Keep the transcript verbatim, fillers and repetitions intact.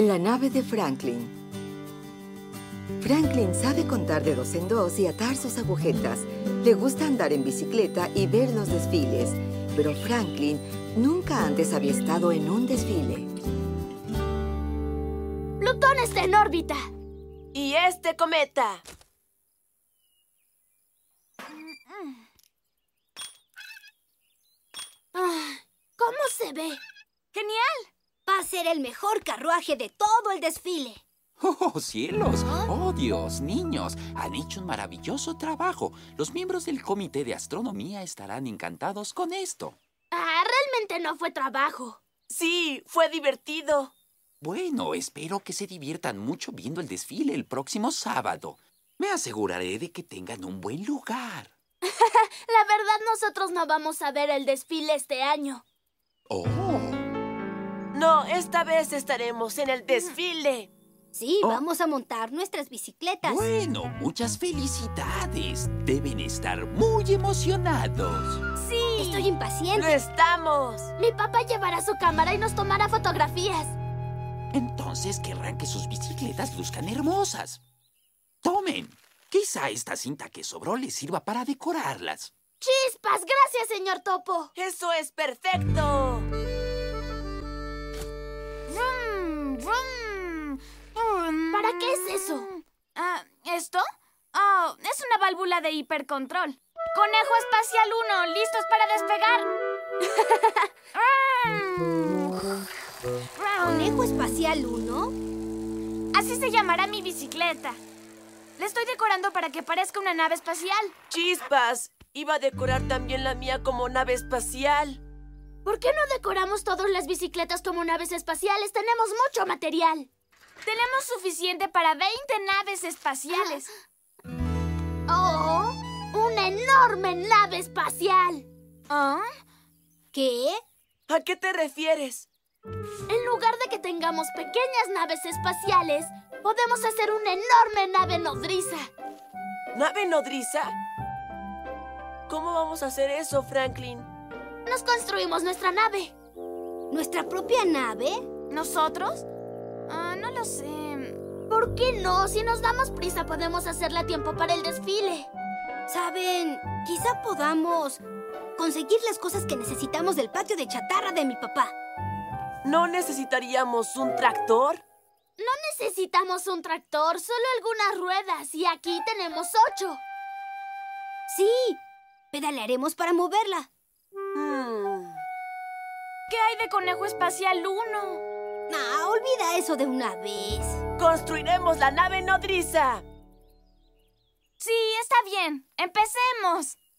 La nave de Franklin. Franklin sabe contar de dos en dos y atar sus agujetas. Le gusta andar en bicicleta y ver los desfiles. Pero Franklin nunca antes había estado en un desfile. Plutón está en órbita. Y este cometa. Ah, ¿cómo se ve? ¡Genial! Va a ser el mejor carruaje de todo el desfile. ¡Oh, cielos! ¡Oh, Dios! Niños, han hecho un maravilloso trabajo. Los miembros del Comité de Astronomía estarán encantados con esto. Ah, realmente no fue trabajo. Sí, fue divertido. Bueno, espero que se diviertan mucho viendo el desfile el próximo sábado. Me aseguraré de que tengan un buen lugar. La verdad, nosotros no vamos a ver el desfile este año. ¡Oh! No, esta vez estaremos en el desfile. Sí, Oh. vamos a montar nuestras bicicletas. Bueno, muchas felicidades. Deben estar muy emocionados. Sí. Estoy ¡Lo impaciente. estamos! Mi papá llevará su cámara y nos tomará fotografías. Entonces querrán que sus bicicletas luzcan hermosas. Tomen. Quizá esta cinta que sobró les sirva para decorarlas. ¡Chispas! ¡Gracias, señor Topo! ¡Eso es perfecto! Vroom, vroom, vroom. ¿Para qué es eso? Ah, ¿esto? Oh, es una válvula de hipercontrol. ¡Conejo espacial uno! ¡Listos para despegar! ¿Conejo espacial uno? Así se llamará mi bicicleta. Le estoy decorando para que parezca una nave espacial. ¡Chispas! Iba a decorar también la mía como nave espacial. ¿Por qué no decoramos todas las bicicletas como naves espaciales? Tenemos mucho material. Tenemos suficiente para veinte naves espaciales. ¡Oh! ¡Una enorme nave espacial! ¿Ah? ¿Qué? ¿A qué te refieres? En lugar de que tengamos pequeñas naves espaciales, podemos hacer una enorme nave nodriza. ¿Nave nodriza? ¿Cómo vamos a hacer eso, Franklin? Nos construimos nuestra nave. ¿Nuestra propia nave? ¿Nosotros? Ah, no lo sé. ¿Por qué no? Si nos damos prisa, podemos hacerla a tiempo para el desfile. ¿Saben? Quizá podamos conseguir las cosas que necesitamos del patio de chatarra de mi papá. ¿No necesitaríamos un tractor? No necesitamos un tractor, solo algunas ruedas. Y aquí tenemos ocho. Sí, pedalearemos para moverla. Hmm. ¿Qué hay de Conejo Espacial uno? Ah, olvida eso de una vez. ¡Construiremos la nave nodriza! Sí, está bien. ¡Empecemos!